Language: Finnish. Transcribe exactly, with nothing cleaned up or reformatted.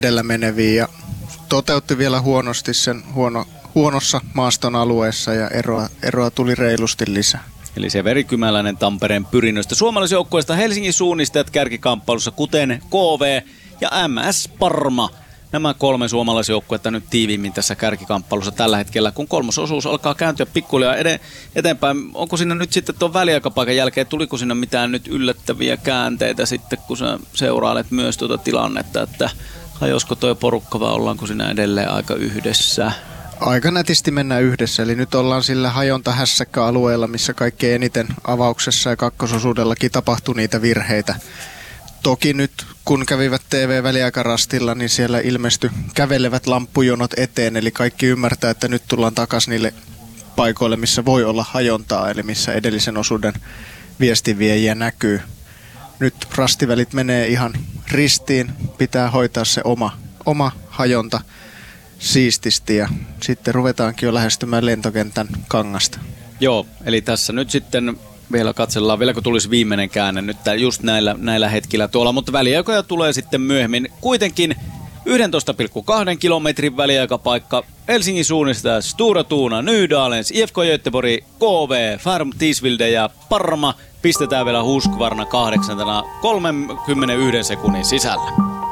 edellä meneviä ja toteutti vielä huonosti sen huono, huonossa maaston alueessa ja eroa, eroa tuli reilusti lisää. Eli se verikymäläinen Tampereen Pyrinnöstä. Suomalaisjoukkueesta Helsingin suunnistajat kärkikamppailussa, kuten K V ja M S Parma. Nämä kolme suomalaisjoukkuetta nyt tiiviimmin tässä kärkikamppailussa tällä hetkellä, kun kolmososuus alkaa kääntyä pikkuhiljaa eteenpäin. Onko siinä nyt sitten tuon väliaikapaikan jälkeen, tuliko siinä mitään nyt yllättäviä käänteitä sitten, kun sä seurailet myös tuota tilannetta, että hajosko toi porukka vai ollaanko siinä edelleen aika yhdessä? Aika nätisti mennään yhdessä, eli nyt ollaan sillä hajonta-hässäkkä-alueella, missä kaikkein eniten avauksessa ja kakkososuudellakin tapahtui niitä virheitä. Toki nyt, kun kävivät T V-väliaikarastilla, niin siellä ilmestyi kävelevät lamppujonot eteen, eli kaikki ymmärtää, että nyt tullaan takaisin niille paikoille, missä voi olla hajontaa, eli missä edellisen osuuden viestinviejiä näkyy. Nyt rastivälit menee ihan ristiin, pitää hoitaa se oma, oma hajonta siististi ja sitten ruvetaankin jo lähestymään lentokentän kangasta. Joo, eli tässä nyt sitten vielä katsellaan, vielä kun tulisi viimeinen käänne nyt just näillä, näillä hetkillä tuolla, mutta väliaikoja tulee sitten myöhemmin. Kuitenkin yksitoista pilkku kaksi kilometrin väliaikapaikka Helsingin suunnista Stora Tuna, Nydalens, I F K Göteborg, K V, Farm Tiisvilde ja Parma pistetään vielä Husqvarna kahdeksantena kolmekymmentäyksi sekunnin sisällä.